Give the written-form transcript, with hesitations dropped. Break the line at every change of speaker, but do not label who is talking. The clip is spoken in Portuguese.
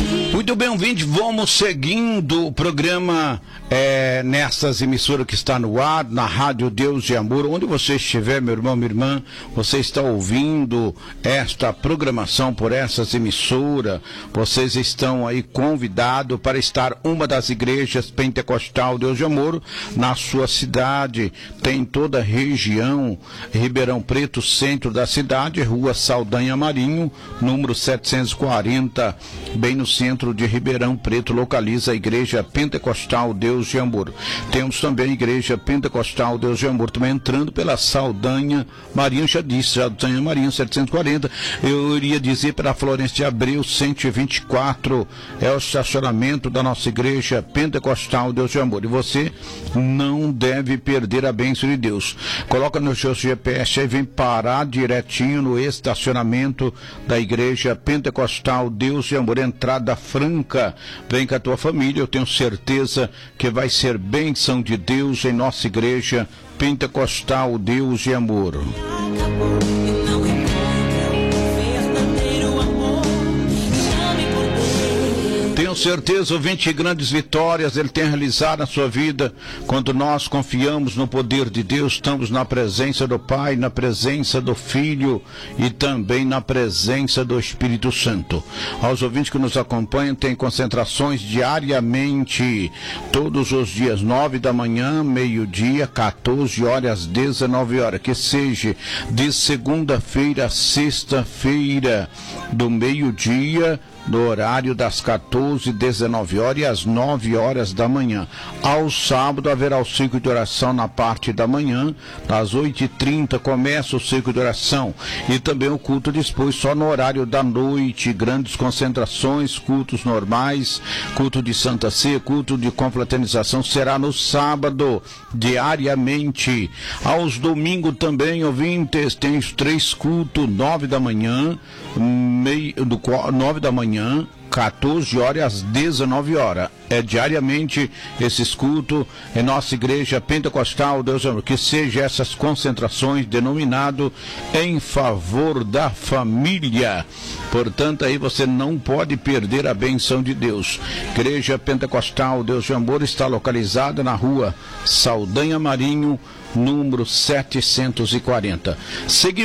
Muito bem, ouvinte, vamos seguindo o programa nessas emissoras que está no ar, na Rádio Deus e Amor. Onde você estiver, meu irmão, minha irmã, você está ouvindo esta programação por essas emissoras. Vocês estão aí convidados para estar uma das igrejas pentecostal Deus e Amor na sua cidade. Tem toda a região, Ribeirão Preto, centro da cidade, Rua Saldanha Marinho, número 740, bem no centro de Ribeirão Preto, localiza a Igreja Pentecostal Deus de Amor. Temos também a Igreja Pentecostal Deus de Amor, também entrando pela Saldanha Marinho, já disse, Saldanha Marinho 740, eu iria dizer pela Florêncio de Abreu 124, é o estacionamento da nossa Igreja Pentecostal Deus de Amor, e você não deve perder a bênção de Deus. Coloca no seu GPS e vem parar direitinho no estacionamento da Igreja Pentecostal Deus de Amor, entrada franca. Vem com a tua família, eu tenho certeza que vai ser bênção de Deus em nossa Igreja Pentecostal Deus de Amor. Tenho certeza, ouvinte, grandes vitórias Ele tem realizado na sua vida. Quando nós confiamos no poder de Deus, estamos na presença do Pai, na presença do Filho e também na presença do Espírito Santo. Aos ouvintes que nos acompanham, tem concentrações diariamente, todos os dias, 9 da manhã, meio-dia, 14 horas, 19 horas, que seja de segunda-feira a sexta-feira, do meio-dia, no horário das 14, 19 horas e às 9 horas da manhã. Ao sábado haverá o ciclo de oração na parte da manhã, às 8h30 começa o ciclo de oração e também o culto depois só no horário da noite, grandes concentrações, cultos normais, culto de Santa Ceia, culto de confraternização será no sábado, diariamente. Aos domingos também, ouvintes, tem os 3 cultos, 9 da manhã, 9 da manhã, 14 horas e às 19 horas. É diariamente esses cultos em nossa Igreja Pentecostal Deus Amor. Que seja essas concentrações denominado em favor da família. Portanto, aí você não pode perder a benção de Deus. Igreja Pentecostal Deus de Amor está localizada na rua Saldanha Marinho, número 740. Seguimos